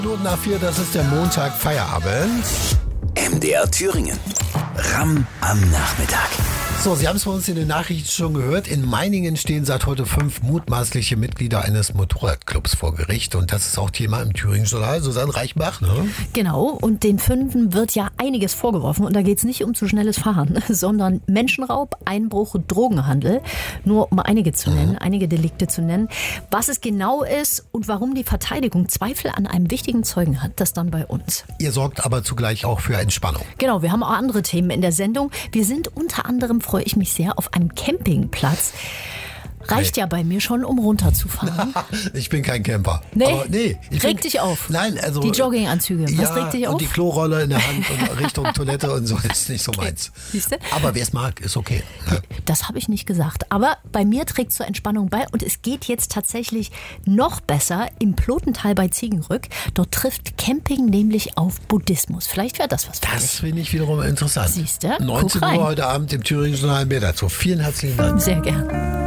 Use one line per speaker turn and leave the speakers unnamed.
Minuten nach 4, das ist der Montag, Feierabend.
MDR Thüringen. Ramm am Nachmittag.
So, Sie haben es bei uns in den Nachrichten schon gehört. In Meiningen stehen seit heute 5 mutmaßliche Mitglieder eines Motorradclubs vor Gericht. Und das ist auch Thema im Thüringen-Journal. Susanne Reichenbach, ne?
Genau, und den Fünfen wird ja einiges vorgeworfen. Und da geht es nicht um zu schnelles Fahren, sondern Menschenraub, Einbruch, Drogenhandel. Nur um einige zu nennen, einige Delikte zu nennen. Was es genau ist und warum die Verteidigung Zweifel an einem wichtigen Zeugen hat, das dann bei uns.
Ihr sorgt aber zugleich auch für Entspannung.
Genau, wir haben auch andere Themen in der Sendung. Wir sind unter anderem, freue ich mich sehr, auf einem Campingplatz. Reicht ja bei mir schon, um runterzufahren.
Ich bin kein Camper.
Nee,
aber
regt dich auf.
Nein, also
die Jogginganzüge, was regt dich auf?
Und die Klorolle in der Hand und Richtung Toilette und so, ist nicht so meins.
Siehste?
Aber wer es mag, ist okay.
Das habe ich nicht gesagt. Aber bei mir trägt zur Entspannung bei und es geht jetzt tatsächlich noch besser im Plotental bei Ziegenrück. Dort trifft Camping nämlich auf Buddhismus. Vielleicht wäre das was für dich.
Das finde ich wiederum interessant.
Siehste?
19 Uhr heute Abend im Thüringen Journal mehr dazu. Vielen herzlichen Dank.
Sehr gern.